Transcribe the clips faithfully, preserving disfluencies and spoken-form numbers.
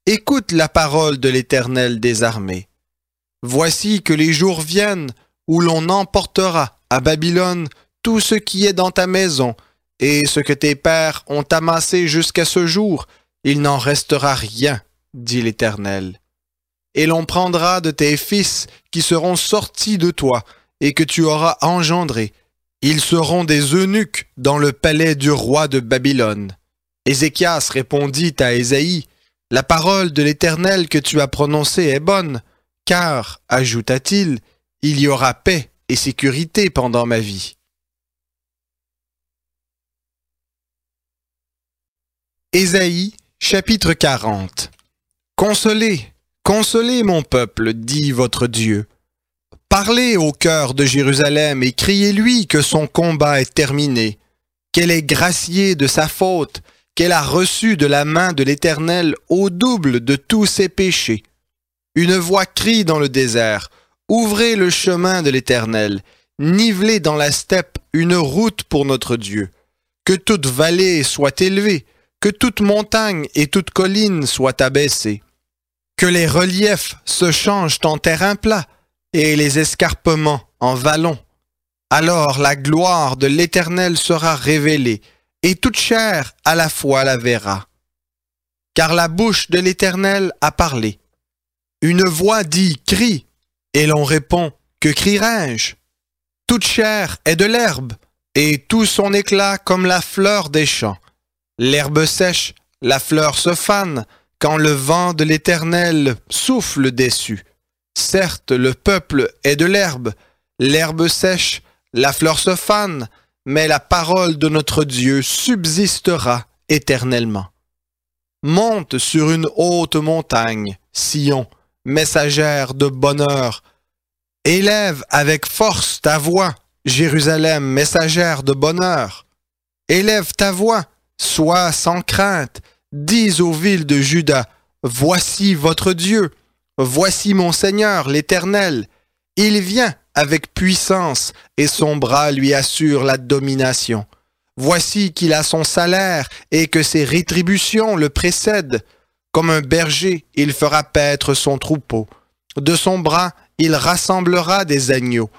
écoute la parole de l'Éternel des armées. Voici que les jours viennent où l'on emportera à Babylone tout ce qui est dans ta maison, et ce que tes pères ont amassé jusqu'à ce jour, il n'en restera rien, dit l'Éternel. Et l'on prendra de tes fils qui seront sortis de toi, et que tu auras engendrés. Ils seront des eunuques dans le palais du roi de Babylone. Ézéchias répondit à Ésaïe, « La parole de l'Éternel que tu as prononcée est bonne, car, ajouta-t-il, il y aura paix et sécurité pendant ma vie. » Ésaïe, chapitre quarante. Consolez, consolez mon peuple, dit votre Dieu. Parlez au cœur de Jérusalem et criez-lui que son combat est terminé, qu'elle est graciée de sa faute, qu'elle a reçu de la main de l'Éternel au double de tous ses péchés. Une voix crie dans le désert, ouvrez le chemin de l'Éternel, nivelez dans la steppe une route pour notre Dieu. Que toute vallée soit élevée, que toute montagne et toute colline soient abaissées. Que les reliefs se changent en terrain plat et les escarpements en vallons. Alors la gloire de l'Éternel sera révélée, et toute chair à la fois la verra. Car la bouche de l'Éternel a parlé. Une voix dit « Crie », et l'on répond « Que crierai-je » Toute chair est de l'herbe, et tout son éclat comme la fleur des champs. L'herbe sèche, la fleur se fane, quand le vent de l'Éternel souffle dessus. Certes, le peuple est de l'herbe, l'herbe sèche, la fleur se fane, mais la parole de notre Dieu subsistera éternellement. Monte sur une haute montagne, Sion, messagère de bonheur. Élève avec force ta voix, Jérusalem, messagère de bonheur. Élève ta voix, sois sans crainte, dis aux villes de Juda, voici votre Dieu, voici mon Seigneur l'Éternel. Il vient avec puissance et son bras lui assure la domination. Voici qu'il a son salaire et que ses rétributions le précèdent. Comme un berger, il fera paître son troupeau. De son bras, il rassemblera des agneaux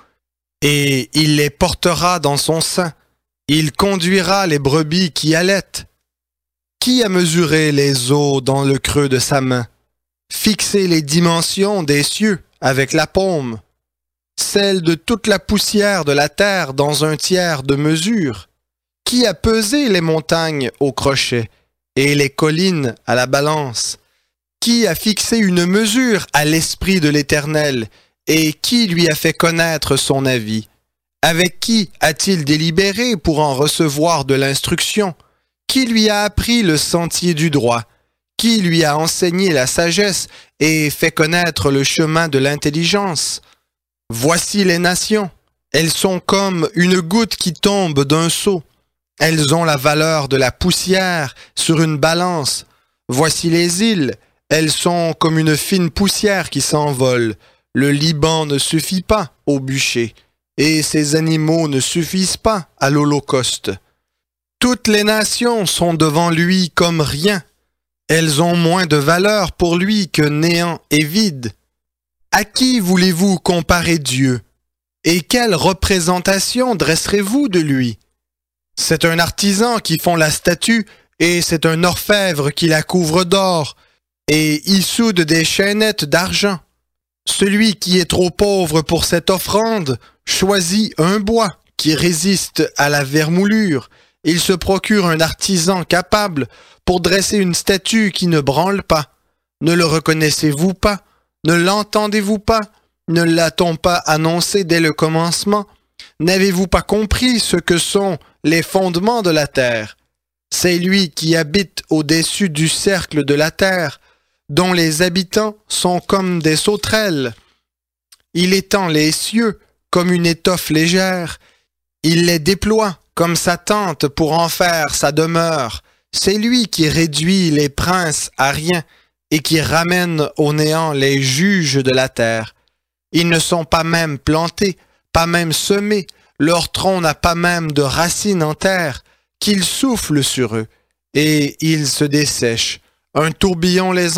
et il les portera dans son sein. Il conduira les brebis qui allaitent. Qui a mesuré les eaux dans le creux de sa main, fixé les dimensions des cieux avec la paume, celle de toute la poussière de la terre dans un tiers de mesure? Qui a pesé les montagnes au crochet et les collines à la balance? Qui a fixé une mesure à l'Esprit de l'Éternel et qui lui a fait connaître son avis? Avec qui a-t-il délibéré pour en recevoir de l'instruction? Qui lui a appris le sentier du droit? Qui lui a enseigné la sagesse et fait connaître le chemin de l'intelligence? Voici les nations, elles sont comme une goutte qui tombe d'un seau. Elles ont la valeur de la poussière sur une balance. Voici les îles, elles sont comme une fine poussière qui s'envole. Le Liban ne suffit pas au bûcher, et ses animaux ne suffisent pas à l'holocauste. Toutes les nations sont devant lui comme rien. Elles ont moins de valeur pour lui que néant et vide. À qui voulez-vous comparer Dieu? Et quelle représentation dresserez-vous de lui? C'est un artisan qui fond la statue, et c'est un orfèvre qui la couvre d'or, et y soude des chaînettes d'argent. Celui qui est trop pauvre pour cette offrande choisit un bois qui résiste à la vermoulure. Il se procure un artisan capable pour dresser une statue qui ne branle pas. Ne le reconnaissez-vous pas? Ne l'entendez-vous pas? Ne l'a-t-on pas annoncé dès le commencement? N'avez-vous pas compris ce que sont les fondements de la terre? C'est lui qui habite au-dessus du cercle de la terre, dont les habitants sont comme des sauterelles. Il étend les cieux comme une étoffe légère. Il les déploie comme sa tente pour en faire sa demeure. C'est lui qui réduit les princes à rien et qui ramène au néant les juges de la terre. Ils ne sont pas même plantés, pas même semés, leur tronc n'a pas même de racines en terre, qu'il souffle sur eux, et ils se dessèchent. Un tourbillon les